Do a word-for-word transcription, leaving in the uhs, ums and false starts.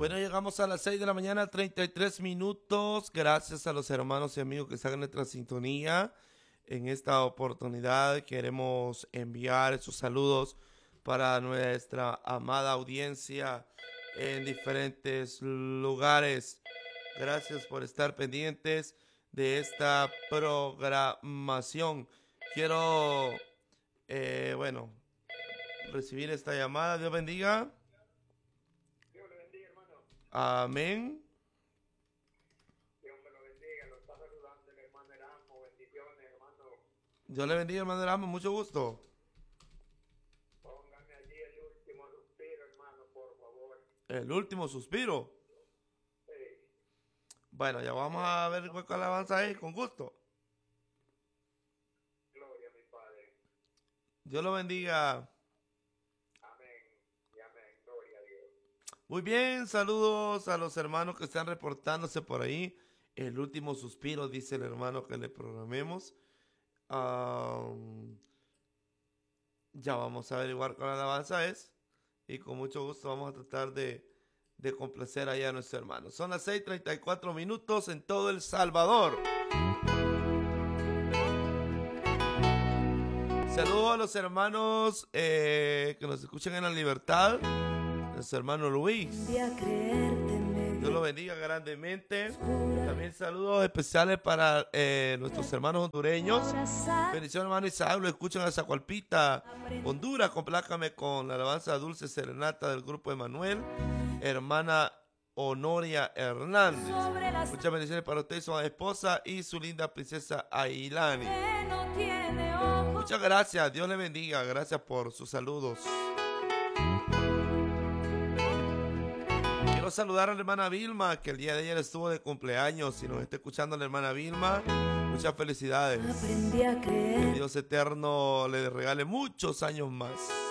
Bueno, llegamos a las seis de la mañana, treinta y tres minutos. Gracias a los hermanos y amigos que están en nuestra sintonía. En esta oportunidad queremos enviar esos saludos para nuestra amada audiencia en diferentes lugares. Gracias por estar pendientes de esta programación. Quiero, eh, bueno, recibir esta llamada. Dios bendiga. Dios le bendiga, hermano. Amén. Dios me lo bendiga. Lo está saludando el hermano Erasmo. Bendiciones, hermano. Dios le bendiga, hermano Ramos. Mucho gusto. Póngame allí el último suspiro, hermano, por favor. El último suspiro. Sí. Bueno, ya vamos a ver cuál alabanza ahí, con gusto. Gloria a mi Padre. Dios lo bendiga. Amén. Y amén. Gloria a Dios. Muy bien, saludos a los hermanos que están reportándose por ahí. El último suspiro, dice el hermano que le programemos. Um, ya vamos a averiguar cuál alabanza es. Y con mucho gusto vamos a tratar de, de complacer allá a nuestro hermano. Son las seis treinta y cuatro minutos en todo El Salvador. Saludos a los hermanos eh, que nos escuchan en La Libertad. Nuestro hermano Luis. Dios lo bendiga grandemente. También saludos especiales para eh, nuestros hermanos hondureños. Bendiciones, hermano Isaac. Lo escuchan a Zacualpita, Honduras. Complácame con la alabanza Dulce Serenata del grupo Emanuel. Hermana Honoria Hernández. Muchas bendiciones para usted y su esposa y su linda princesa Ailani. Muchas gracias. Dios le bendiga. Gracias por sus saludos. Quiero saludar a la hermana Vilma, que el día de ayer estuvo de cumpleaños y nos está escuchando la hermana Vilma. Muchas felicidades. Que Dios eterno le regale muchos años más.